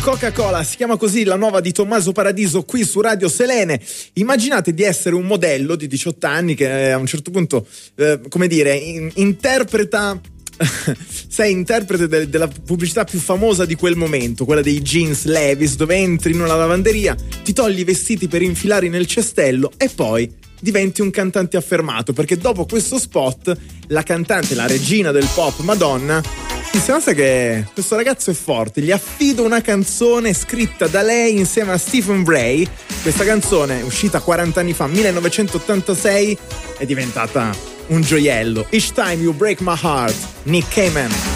Coca-Cola, si chiama così la nuova di Tommaso Paradiso qui su Radio Selene. Immaginate di essere un modello di 18 anni che a un certo punto, come dire, interpreta sei interprete della pubblicità più famosa di quel momento, quella dei jeans Levi's, dove entri in una lavanderia, ti togli i vestiti per infilare nel cestello e poi diventi un cantante affermato, perché dopo questo spot la cantante, la regina del pop Madonna disse: ma sai che questo ragazzo è forte, gli affido una canzone scritta da lei insieme a Stephen Bray. Questa canzone, uscita 40 anni fa, 1986, è diventata un gioiello. Each Time You Break My Heart, Nick Cayman.